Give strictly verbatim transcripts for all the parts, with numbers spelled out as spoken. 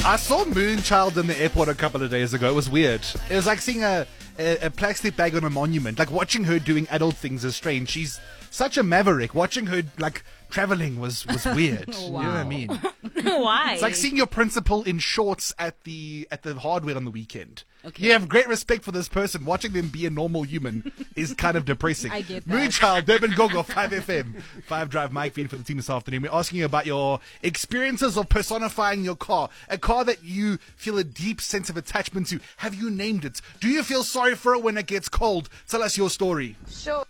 I saw Moonchild in the airport a couple of days ago. It was weird. It was like seeing a, a, a plastic bag on a monument. Like watching her doing adult things is strange. She's such a maverick. Watching her like traveling was, was weird. Wow. You know what I mean? Why? It's like seeing your principal in shorts at the at the hardware on the weekend. Okay. You have great respect for this person. Watching them be a normal human is kind of depressing. I get that. Moonchild, Durban Gogo, five F M. five Drive Mike feed for the team this afternoon. We're asking you about your experiences of personifying your car. A car that you feel a deep sense of attachment to. Have you named it? Do you feel sorry for it when it gets cold? Tell us your story. Sure.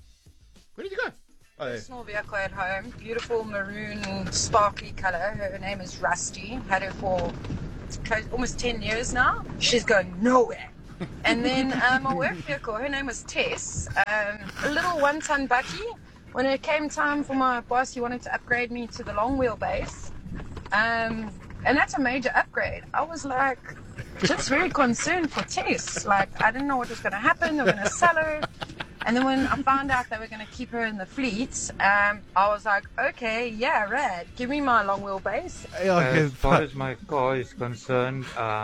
Where did you go? Oh, there. Personal vehicle at home. Beautiful maroon, sparkly color. Her name is Rusty. Had her for close, almost ten years now. She's going nowhere. And then um, my work vehicle, her name was Tess. Um, a little one-ton buggy. When it came time for my boss, he wanted to upgrade me to the long wheelbase. Um, and that's a major upgrade. I was like, just very concerned for Tess. Like, I didn't know what was going to happen. They were going to sell her. And then when I found out they were going to keep her in the fleet, um, I was like, okay, yeah, rad. Give me my long wheelbase. As far as my car is concerned,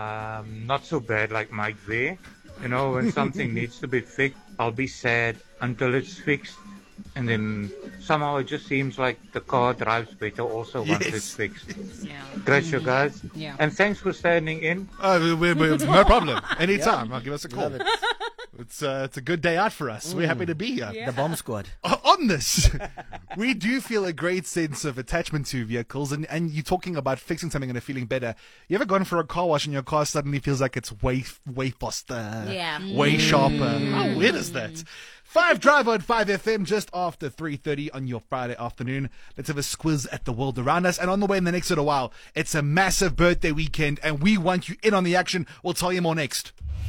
um, not so bad like Mike there. You know, when something needs to be fixed, I'll be sad until it's fixed. And then somehow it just seems like the car drives better also once Yes. it's fixed. Yeah. Great show, guys. Yeah. And thanks for standing in. Oh, we, we, no problem. Anytime. I'll give us a call. Love it. It's uh, it's a good day out for us. We're happy to be here. Yeah. The bomb squad. O- On this, we do feel a great sense of attachment to vehicles, and, and you're talking about fixing something and feeling better. You ever gone for a car wash and your car suddenly feels like it's way way faster, Yeah. way sharper? How weird is that? Five Drive on five F M just after three thirty on your Friday afternoon. Let's have a squiz at the world around us. And on the way in the next little while, it's a massive birthday weekend, and we want you in on the action. We'll tell you more next.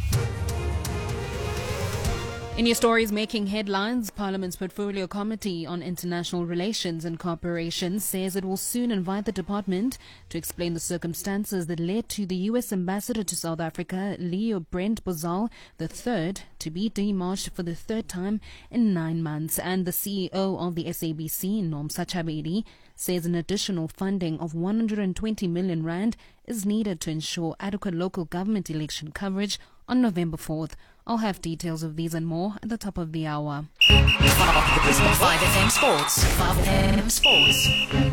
In your stories making headlines, Parliament's Portfolio Committee on International Relations and Cooperation says it will soon invite the department to explain the circumstances that led to the U S ambassador to South Africa, Leo Brent Bozal the third, to be demarched for the third time in nine months. And the C E O of the S A B C, Nomsa Chabedi, says an additional funding of one hundred twenty million rand is needed to ensure adequate local government election coverage on November fourth. I'll have details of these and more at the top of the hour. five F M Sports. five F M Sports.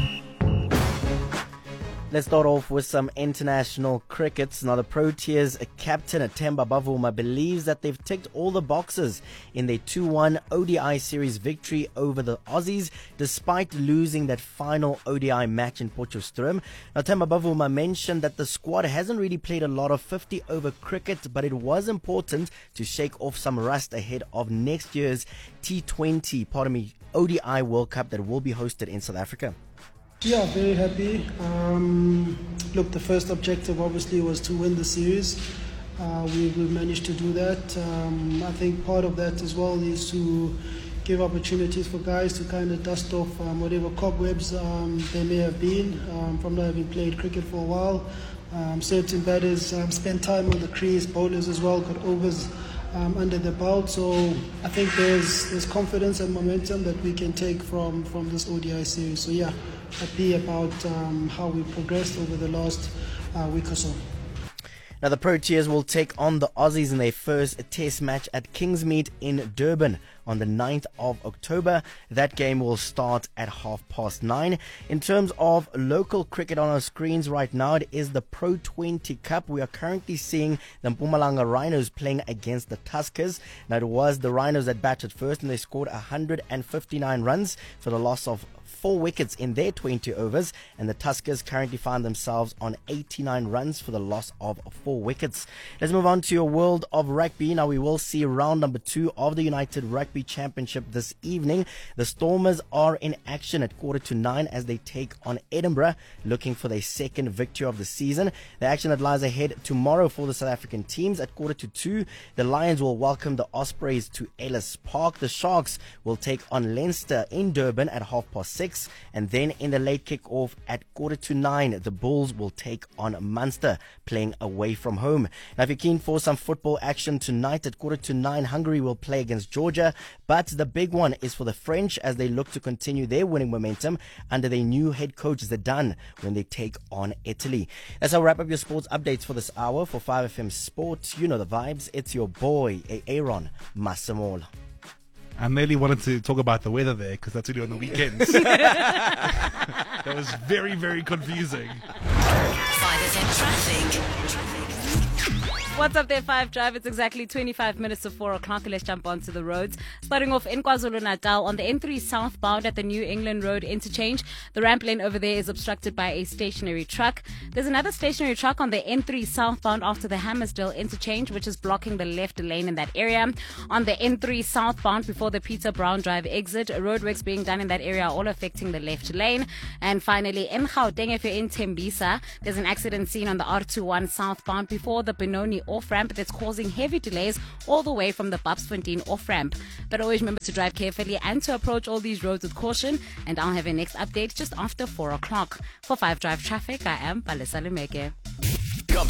Let's start off with some international cricket. Now, the Proteas captain Themba Bavuma believes that they've ticked all the boxes in their two one O D I series victory over the Aussies, despite losing that final O D I match in Potchefstroom. Now, Themba Bavuma mentioned that the squad hasn't really played a lot of fifty-over cricket, but it was important to shake off some rust ahead of next year's T twenty, pardon me, O D I World Cup that will be hosted in South Africa. Yeah, very happy. Um, look, the first objective obviously was to win the series. Uh, we, we managed to do that. Um, I think part of that as well is to give opportunities for guys to kind of dust off um, whatever cobwebs um, there may have been um, from not having played cricket for a while. Um, certain batters um, spent time on the crease, bowlers as well got overs Um, under the belt, so I think there's there's confidence and momentum that we can take from, from this O D I series. So yeah, happy about um, how we progressed over the last uh, week or so. Now, the Proteas will take on the Aussies in their first test match at Kingsmead in Durban on the ninth of October. That game will start at half past nine. In terms of local cricket on our screens right now, it is the Pro twenty Cup. We are currently seeing the Mpumalanga Rhinos playing against the Tuskers. Now, it was the Rhinos that batted first, and they scored one hundred fifty-nine runs for the loss of four wickets in their twenty overs, and the Tuskers currently find themselves on eighty-nine runs for the loss of four wickets. Let's move on to your world of rugby. Now, we will see round number two of the United Rugby Championship this evening. The Stormers are in action at quarter to nine as they take on Edinburgh, looking for their second victory of the season. The action that lies ahead tomorrow for the South African teams at quarter to two. The Lions will welcome the Ospreys to Ellis Park. The Sharks will take on Leinster in Durban at half past six. six. And then in the late kick-off at quarter to nine, the Bulls will take on Munster, playing away from home. Now, if you're keen for some football action tonight at quarter to nine, Hungary will play against Georgia. But the big one is for the French as they look to continue their winning momentum under their new head coach Zidane when they take on Italy. That's how we wrap up your sports updates for this hour. For five F M Sports, you know the vibes. It's your boy, Aaron Masamol. I merely wanted to talk about the weather there because that's only on the weekends. That was very, very confusing. five F M traffic. What's up there, Five Drive? It's exactly twenty-five minutes to four o'clock. Let's jump onto the roads. Starting off in KwaZulu-Natal on the N three southbound at the New England Road interchange. The ramp lane over there is obstructed by a stationary truck. There's another stationary truck on the N three southbound after the Hammersdale interchange, which is blocking the left lane in that area. On the N three southbound before the Peter Brown Drive exit, roadworks being done in that area are all affecting the left lane. And finally, in Gauteng, if you're in Tembisa, there's an accident scene on the R twenty-one southbound before the Benoni off-ramp that's causing heavy delays all the way from the Babsfontein off-ramp. But always remember to drive carefully and to approach all these roads with caution. And I'll have a next update just after four o'clock. For five Drive Traffic, I am Palesa Lumeke.